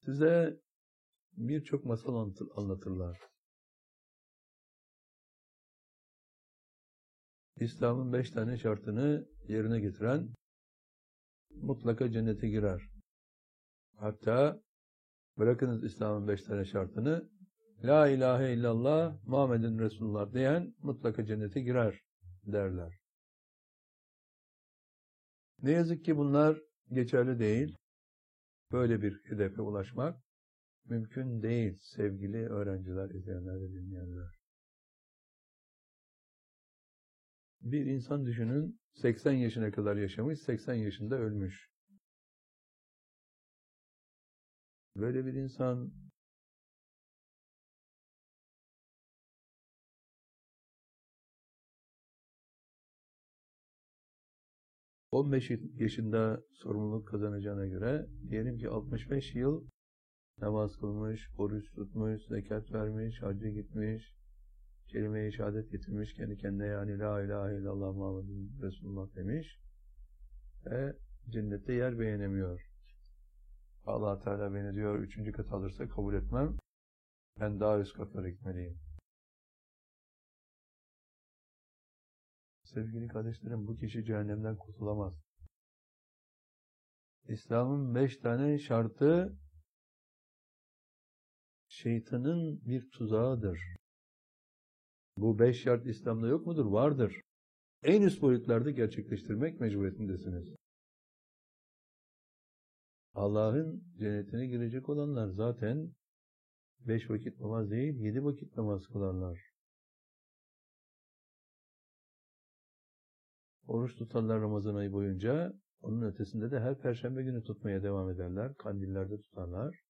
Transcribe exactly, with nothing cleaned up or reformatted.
Size birçok masal anlatırlar. İslam'ın beş tane şartını yerine getiren mutlaka cennete girer. Hatta bırakınız İslam'ın beş tane şartını, La ilahe illallah Muhammedun Resulullah diyen mutlaka cennete girer derler. Ne yazık ki bunlar geçerli değil. Böyle bir hedefe ulaşmak mümkün değil sevgili öğrenciler, izleyenler ve dinleyenler. Bir insan düşünün, seksen yaşına kadar yaşamış, seksen yaşında ölmüş. Böyle bir insan on beş yaşında sorumluluk kazanacağına göre diyelim ki altmış beş yıl namaz kılmış, oruç tutmuş, zekat vermiş, hacca gitmiş, kelime-i şehadet getirmiş, kendi kendine yani La ilahe illallah Muhammedun Resulullah demiş ve cennette yer beğenemiyor. Allah Teala beni diyor üçüncü kat alırsa kabul etmem, ben daha üst katlara gitmeliyim. Sevgili kardeşlerim, bu kişi cehennemden kurtulamaz. İslam'ın beş tane şartı şeytanın bir tuzağıdır. Bu beş şart İslam'da yok mudur? Vardır. En üst boyutlarda gerçekleştirmek mecburiyetindesiniz. Allah'ın cennetine girecek olanlar zaten beş vakit namaz değil, yedi vakit namaz kılarlar. Oruç tutarlar Ramazan ayı boyunca, onun ötesinde de her perşembe günü tutmaya devam ederler, kandillerde tutarlar.